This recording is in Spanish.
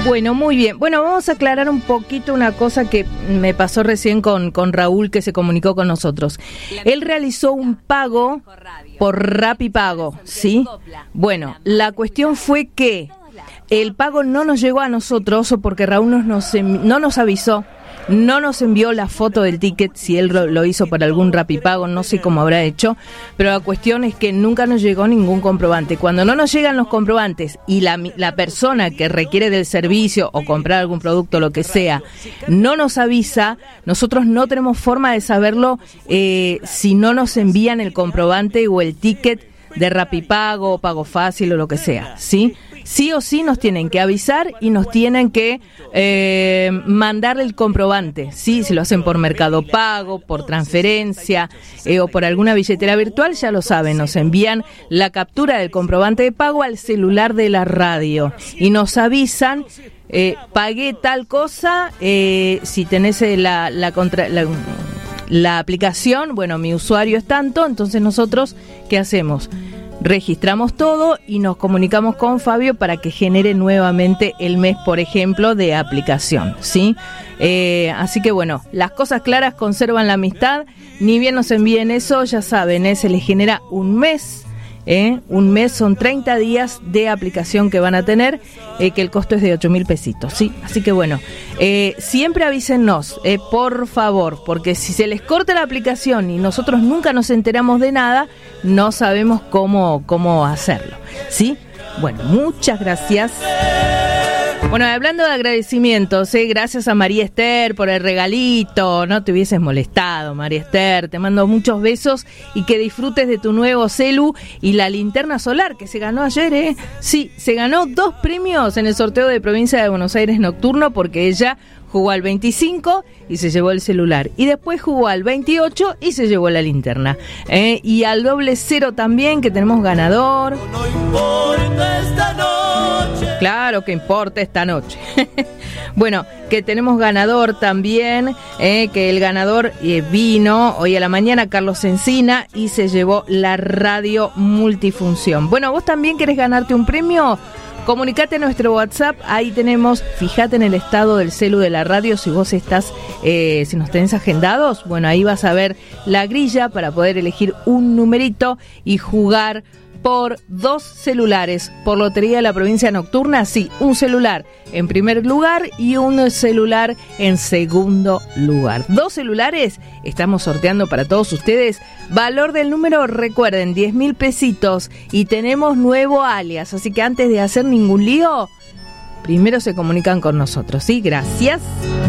Bueno, muy bien. Bueno, vamos a aclarar un poquito una cosa que me pasó recién con Raúl, que se comunicó con nosotros. Él realizó un pago por Rapipago, ¿sí? Bueno, la cuestión fue que el pago no nos llegó a nosotros porque Raúl no nos avisó. No nos envió la foto del ticket, si él lo hizo por algún Rapipago, no sé cómo habrá hecho, pero la cuestión es que nunca nos llegó ningún comprobante. Cuando no nos llegan los comprobantes y la persona que requiere del servicio o comprar algún producto, lo que sea, no nos avisa, nosotros no tenemos forma de saberlo si no nos envían el comprobante o el ticket de Rapipago, Pago Fácil o lo que sea, ¿sí? Sí o sí nos tienen que avisar y nos tienen que mandar el comprobante, ¿sí? Si lo hacen por Mercado Pago, por transferencia o por alguna billetera virtual, ya lo saben, nos envían la captura del comprobante de pago al celular de la radio y nos avisan, pagué tal cosa, si tenés la aplicación, bueno, mi usuario es tanto, entonces nosotros, ¿qué hacemos? Registramos todo y nos comunicamos con Fabio para que genere nuevamente el mes, por ejemplo, de aplicación, ¿sí? Así que bueno, las cosas claras conservan la amistad, ni bien nos envíen eso, ya saben, se les genera un mes. Un mes son 30 días de aplicación que van a tener, que el costo es de 8.000 pesitos, ¿sí? Así que bueno, siempre avísennos, por favor, porque si se les corta la aplicación y nosotros nunca nos enteramos de nada, no sabemos cómo hacerlo, ¿sí? Bueno, muchas gracias. Bueno, hablando de agradecimientos, gracias a María Esther por el regalito. No te hubieses molestado, María Esther. Te mando muchos besos y que disfrutes de tu nuevo celu y la linterna solar que se ganó ayer, Sí, se ganó 2 premios en el sorteo de Provincia de Buenos Aires nocturno porque ella jugó al 25 y se llevó el celular. Y después jugó al 28 y se llevó la linterna. Y al 00 también, que tenemos ganador. No importa esta noche. Claro que importa esta noche. Bueno, que tenemos ganador también, que el ganador vino hoy a la mañana, Carlos Encina, y se llevó la radio multifunción. Bueno, ¿vos también querés ganarte un premio? Comunicate a nuestro WhatsApp, ahí tenemos, fíjate en el estado del celu de la radio, si vos estás, si nos tenés agendados, bueno, ahí vas a ver la grilla para poder elegir un numerito y jugar por 2 celulares, por Lotería de la Provincia Nocturna, sí, un celular en primer lugar y un celular en segundo lugar. 2 celulares estamos sorteando para todos ustedes. Valor del número, recuerden, 10.000 pesitos y tenemos nuevo alias, así que antes de hacer ningún lío, primero se comunican con nosotros, ¿sí? Gracias.